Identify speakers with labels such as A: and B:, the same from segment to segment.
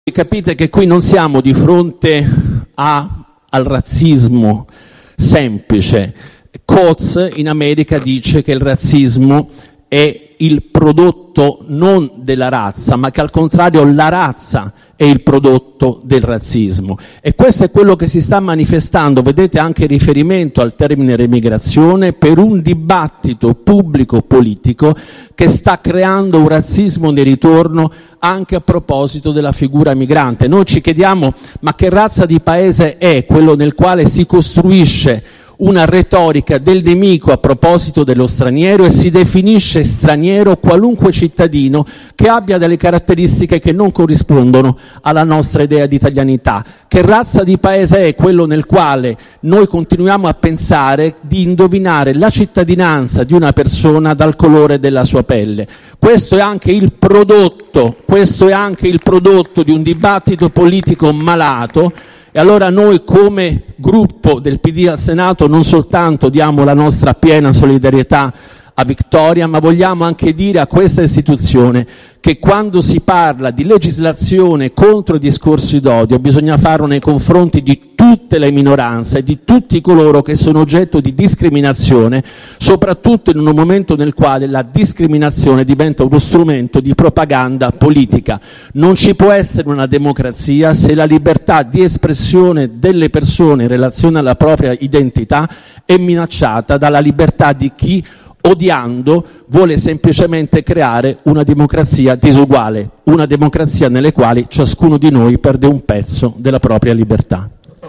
A: Capite che qui non siamo di fronte al razzismo semplice. Coates in America dice che il razzismo è il prodotto non della razza, ma che al contrario la razza è il prodotto del razzismo. E questo è quello che si sta manifestando, vedete anche il riferimento al termine remigrazione, per un dibattito pubblico-politico che sta creando un razzismo di ritorno anche a proposito della figura migrante. Noi ci chiediamo: ma che razza di paese è quello nel quale si costruisce una retorica del nemico a proposito dello straniero e si definisce straniero qualunque cittadino che abbia delle caratteristiche che non corrispondono alla nostra idea di italianità? Che razza di paese è quello nel quale noi continuiamo a pensare di indovinare la cittadinanza di una persona dal colore della sua pelle? Questo è anche il prodotto di un dibattito politico malato. E allora noi come gruppo del PD al Senato non soltanto diamo la nostra piena solidarietà a Victoria, ma vogliamo anche dire a questa istituzione che quando si parla di legislazione contro i discorsi d'odio bisogna farlo nei confronti di tutte le minoranze e di tutti coloro che sono oggetto di discriminazione, soprattutto in un momento nel quale la discriminazione diventa uno strumento di propaganda politica. Non ci può essere una democrazia se la libertà di espressione delle persone in relazione alla propria identità è minacciata dalla libertà di chi, odiando, vuole semplicemente creare una democrazia disuguale, una democrazia nelle quali ciascuno di noi perde un pezzo della propria libertà.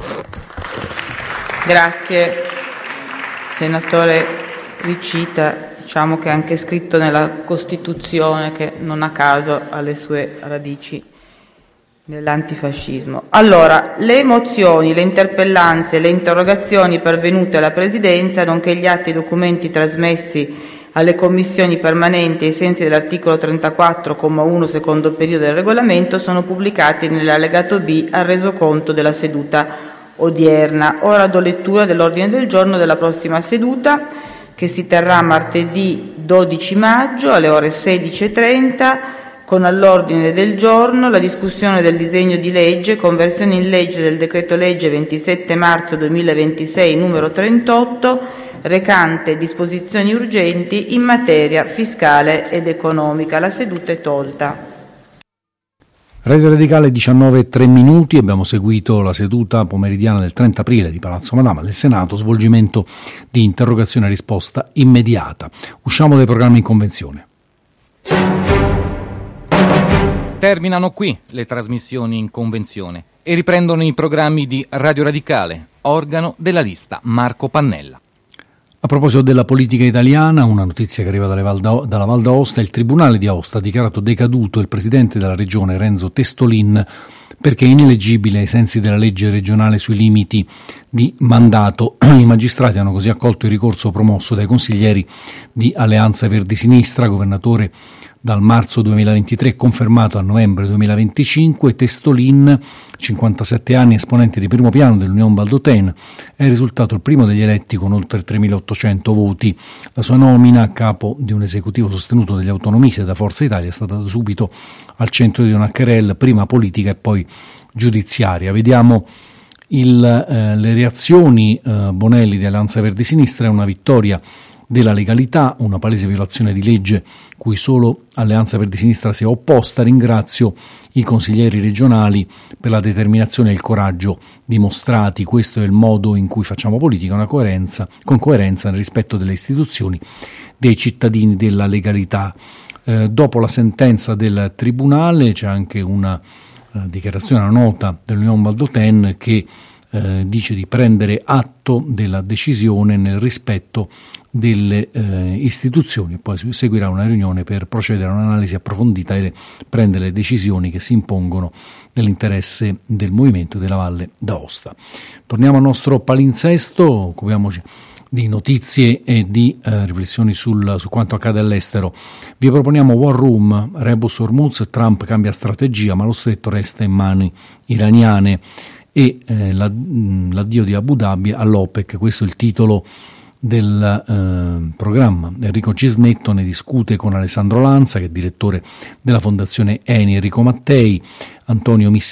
B: Grazie. Senatore Licita, diciamo che è anche scritto nella Costituzione che non a caso ha le sue radici nell'antifascismo. Allora, le mozioni, le interpellanze, le interrogazioni pervenute alla Presidenza, nonché gli atti e i documenti trasmessi alle commissioni permanenti ai sensi dell'articolo 34,1 secondo periodo del regolamento sono pubblicati nell'allegato B al resoconto della seduta odierna. Ora do lettura dell'ordine del giorno della prossima seduta, che si terrà martedì 12 maggio alle ore 16:30, con all'ordine del giorno la discussione del disegno di legge conversione in legge del decreto-legge 27 marzo 2026 numero 38, recante disposizioni urgenti in materia fiscale ed economica. La seduta è tolta.
C: Radio Radicale 19:03. Abbiamo seguito la seduta pomeridiana del 30 aprile di Palazzo Madama del Senato, svolgimento di interrogazione e risposta immediata. Usciamo dai programmi in convenzione.
D: Terminano qui le trasmissioni in convenzione e riprendono i programmi di Radio Radicale, organo della lista Marco Pannella.
C: A proposito della politica italiana, una notizia che arriva dalla Val d'Aosta: il Tribunale di Aosta ha dichiarato decaduto il presidente della regione Renzo Testolin perché è ineleggibile ai sensi della legge regionale sui limiti di mandato. I magistrati hanno così accolto il ricorso promosso dai consiglieri di Alleanza Verdi Sinistra, governatore dal marzo 2023, confermato a novembre 2025. Testolin, 57 anni, esponente di primo piano dell'Unione Valdôtaine, è risultato il primo degli eletti con oltre 3.800 voti. La sua nomina a capo di un esecutivo sostenuto dagli autonomisti e da Forza Italia è stata subito al centro di una querelle, prima politica e poi giudiziaria. Vediamo le reazioni. Bonelli di Alleanza Verdi Sinistra: è una vittoria della legalità, una palese violazione di legge cui solo Alleanza Verdi Sinistra si è opposta. Ringrazio i consiglieri regionali per la determinazione e il coraggio dimostrati. Questo è il modo in cui facciamo politica, con coerenza nel rispetto delle istituzioni, dei cittadini, della legalità. Dopo la sentenza del Tribunale c'è anche una dichiarazione, una nota dell'Unione Valdôtaine che dice di prendere atto della decisione nel rispetto delle istituzioni, e poi seguirà una riunione per procedere a un'analisi approfondita e prendere le decisioni che si impongono nell'interesse del movimento della Valle d'Aosta. Torniamo al nostro palinsesto, occupiamoci di notizie e di riflessioni su quanto accade all'estero. Vi proponiamo War Room, Rebus Hormuz, Trump cambia strategia ma lo stretto resta in mani iraniane, e l'addio di Abu Dhabi all'OPEC. Questo è il titolo del programma. Enrico Cisnetto ne discute con Alessandro Lanza, che è direttore della Fondazione Eni Enrico Mattei, Antonio